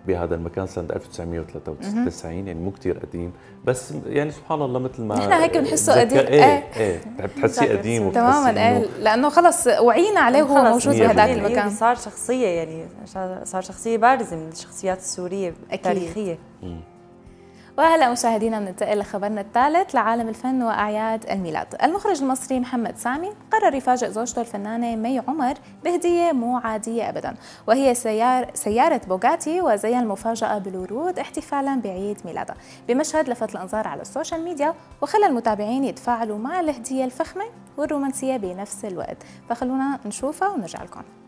بهذا المكان سنة 1993، يعني مو كتير قديم، بس يعني سبحان الله مثل ما نحن هيك بنحسه قديم. ايه بتحسيه قديم تماما. لانه خلص وعينا عليه وهو موجود بهذاك المكان. صار شخصيه، يعني صار شخصيه بارزه من الشخصيات السوريه التاريخيه. وهلا مشاهدينا بننتقل لخبرنا الثالث لعالم الفن واعياد الميلاد. المخرج المصري محمد سامي قرر يفاجئ زوجته الفنانه مي عمر بهديه مو عاديه ابدا، وهي سياره بوغاتي، وزين المفاجاه بالورود احتفالا بعيد ميلادها بمشهد لفت الانظار على السوشيال ميديا وخلى المتابعين يتفاعلوا مع الهديه الفخمه والرومانسيه بنفس الوقت. فخلونا نشوفها ونرجع لكم.